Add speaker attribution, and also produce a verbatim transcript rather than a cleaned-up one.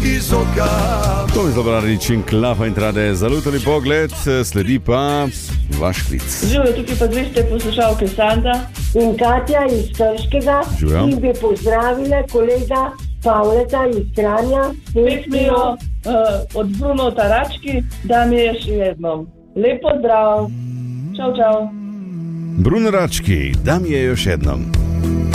Speaker 1: iz oka.
Speaker 2: To je Zabranič in Klafa in Trade za lutali pogled, sledi pa vaš klic.
Speaker 3: Živijo tukaj pa dve ste poslušalke Sanda
Speaker 4: in Katja iz Krškega.
Speaker 2: Živijo.
Speaker 4: In bi pozdravila kolega Pavleta iz Kranja.
Speaker 3: pesmijo uh, od Bruno Tarački, da mi je še jednom. Lep pozdrav. Čau, čau.
Speaker 2: Bruno Rački, da mi je još jednom.